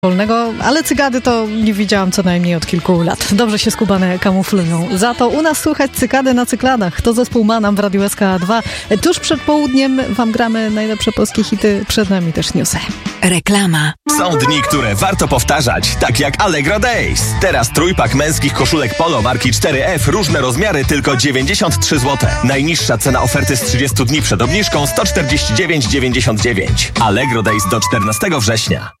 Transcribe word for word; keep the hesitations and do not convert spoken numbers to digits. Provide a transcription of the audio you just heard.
Wolnego, ale cykady to nie widziałam co najmniej od kilku lat. Dobrze się skubane kamuflują. Za to u nas słychać cykady na cykladach. To zespół Manam w Radiu S K dwa. Tuż przed południem wam gramy najlepsze polskie hity. Przed nami też newsy. Reklama. Są dni, które warto powtarzać, tak jak Allegro Days. Teraz trójpak męskich koszulek polo marki cztery F, różne rozmiary, tylko dziewięćdziesiąt trzy złote. Najniższa cena oferty z trzydziestu dni przed obniżką sto czterdzieści dziewięć dziewięćdziesiąt dziewięć. Allegro Days do czternastego września.